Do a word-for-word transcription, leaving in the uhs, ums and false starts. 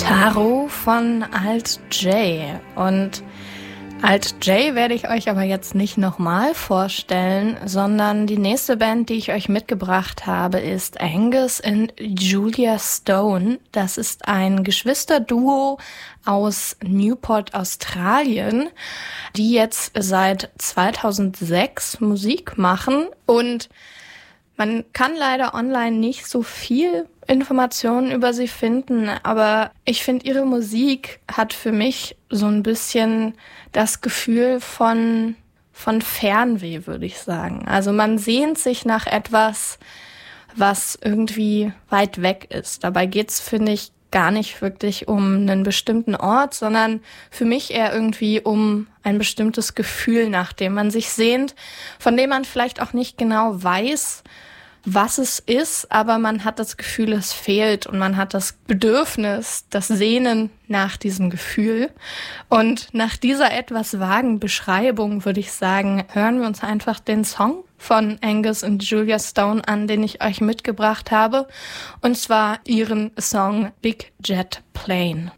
Taro von Alt J. Und Alt J werde ich euch aber jetzt nicht nochmal vorstellen, sondern die nächste Band, die ich euch mitgebracht habe, ist Angus und Julia Stone. Das ist ein Geschwisterduo aus Newport, Australien, die jetzt seit zweitausendsechs Musik machen. Und man kann leider online nicht so viel Informationen über sie finden, aber ich finde, ihre Musik hat für mich so ein bisschen das Gefühl von, von Fernweh, würde ich sagen. Also man sehnt sich nach etwas, was irgendwie weit weg ist. Dabei geht's, finde ich, gar nicht wirklich um einen bestimmten Ort, sondern für mich eher irgendwie um ein bestimmtes Gefühl, nach dem man sich sehnt, von dem man vielleicht auch nicht genau weiß, was es ist, aber man hat das Gefühl, es fehlt und man hat das Bedürfnis, das Sehnen nach diesem Gefühl. Und nach dieser etwas vagen Beschreibung würde ich sagen, hören wir uns einfach den Song von Angus und Julia Stone an, den ich euch mitgebracht habe, und zwar ihren Song Big Jet Plane.